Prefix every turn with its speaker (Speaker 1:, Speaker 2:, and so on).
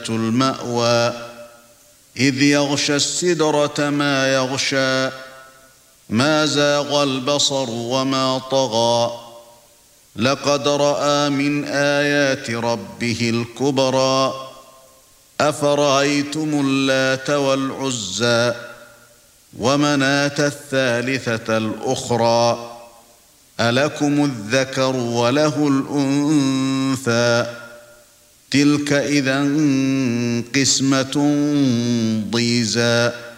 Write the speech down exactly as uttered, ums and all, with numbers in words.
Speaker 1: المأوى إذ يغشى السدرة ما يغشى ما زاغ البصر وما طغى لقد رأى من آيات ربه الكبرى أفرأيتم اللات والعزى ومناة الثالثة الأخرى ألكم الذكر وله الأنثى تلك إذا قسمة ضيزى